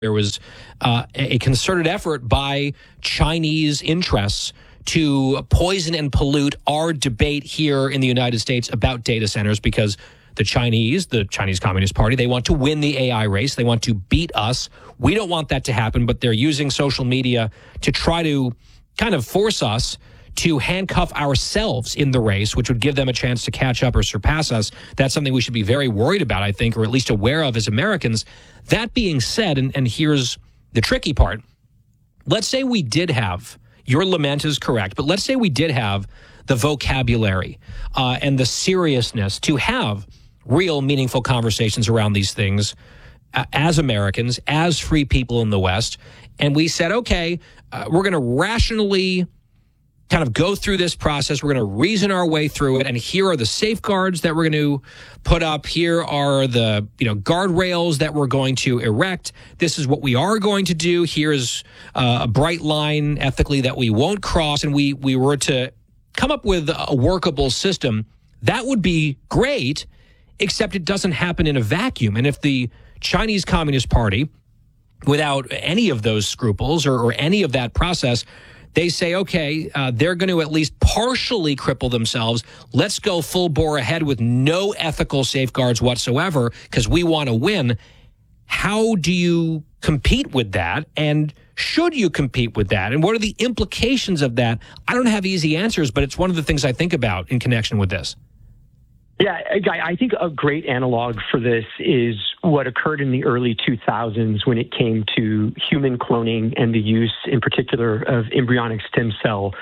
There was a concerted effort by Chinese interests to poison and pollute our debate here in the United States about data centers because the Chinese Communist Party, they want to win the AI race. They want to beat us. We don't want that to happen, but they're using social media to try to kind of force us to handcuff ourselves in the race, which would give them a chance to catch up or surpass us. That's something we should be very worried about, I think, or at least aware of as Americans. That being said, and here's the tricky part, let's say we did have, your lament is correct, but let's say we did have the vocabulary and the seriousness to have real meaningful conversations around these things as Americans, as free people in the West, and we said, okay, we're going to rationally kind of go through this process. We're going to reason our way through it. And here are the safeguards that we're going to put up. Here are the, guardrails that we're going to erect. This is what we are going to do. Here's a bright line ethically that we won't cross. And we were to come up with a workable system. That would be great, except it doesn't happen in a vacuum. And if the Chinese Communist Party, without any of those scruples or any of that process, they say, okay, they're going to at least partially cripple themselves. Let's go full bore ahead with no ethical safeguards whatsoever because we want to win. How do you compete with that? And should you compete with that? And what are the implications of that? I don't have easy answers, but it's one of the things I think about in connection with this. Yeah, I think a great analog for this is what occurred in the early 2000s when it came to human cloning and the use, in particular, of embryonic stem cell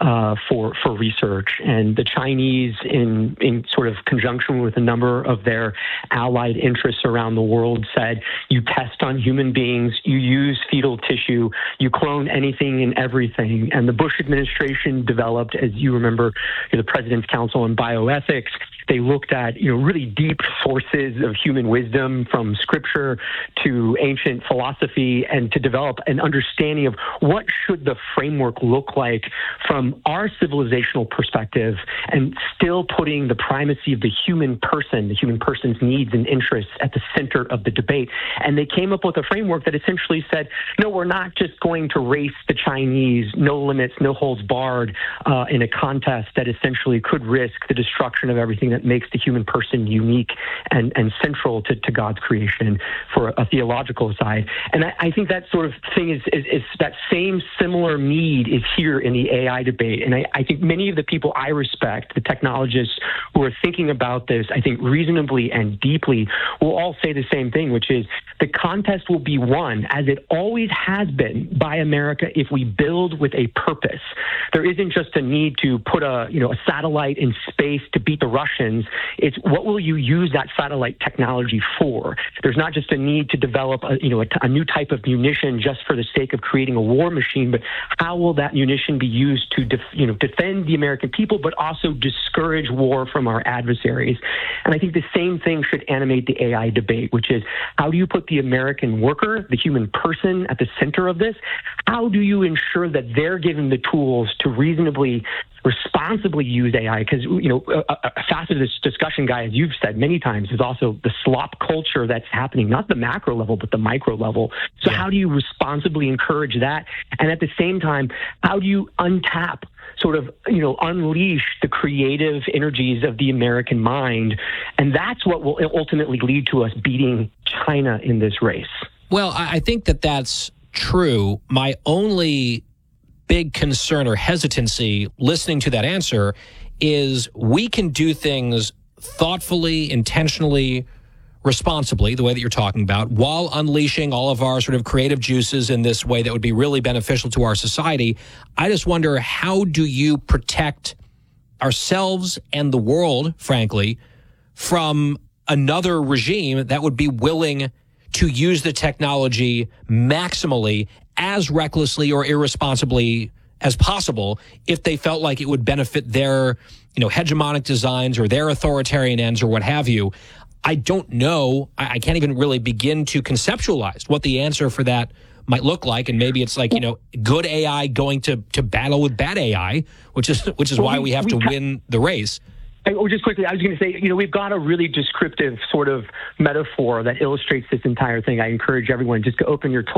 for research. And the Chinese, in sort of conjunction with a number of their allied interests around the world, said, you test on human beings, you use fetal tissue, you clone anything and everything. And the Bush administration developed, as you remember, the President's Council on Bioethics. They looked at, really deep sources of human wisdom from scripture to ancient philosophy and to develop an understanding of what should the framework look like from our civilizational perspective and still putting the primacy of the human person's needs and interests at the center of the debate. And they came up with a framework that essentially said, no, we're not just going to race the Chinese, no limits, no holds barred in a contest that essentially could risk the destruction of everything that makes the human person unique and central to God's creation for a theological side. And I think that sort of thing is that same similar need is here in the AI debate. And I think many of the people I respect, the technologists who are thinking about this, I think reasonably and deeply, will all say the same thing, which is the contest will be won, as it always has been, by America if we build with a purpose. There isn't just a need to put a satellite in space to beat the Russians. It's what will you use that satellite technology for? There's not just a need to develop a new type of munition just for the sake of creating a war machine, but how will that munition be used to defend the American people, but also discourage war from our adversaries? And I think the same thing should animate the AI debate, which is how do you put the American worker, the human person, at the center of this? How do you ensure that they're given the tools to reasonably, responsibly use AI? Because, a facet of this discussion, Guy, as you've said many times, is also the slop culture that's happening, not the macro level, but the micro level. So how do you responsibly encourage that? And at the same time, how do you untap, sort of, unleash the creative energies of the American mind? And that's what will ultimately lead to us beating China in this race. Well, I think that's true. My only big concern or hesitancy listening to that answer is we can do things thoughtfully, intentionally, responsibly, the way that you're talking about, while unleashing all of our sort of creative juices in this way that would be really beneficial to our society. I just wonder, how do you protect ourselves and the world, frankly, from another regime that would be willing to use the technology maximally, as recklessly or irresponsibly as possible, if they felt like it would benefit their, hegemonic designs or their authoritarian ends or what have you? I don't know. I can't even really begin to conceptualize what the answer for that might look like. And maybe it's like, good AI going to battle with bad AI, which is why we have to win the race. Just quickly, I was going to say, we've got a really descriptive sort of metaphor that illustrates this entire thing. I encourage everyone just to open your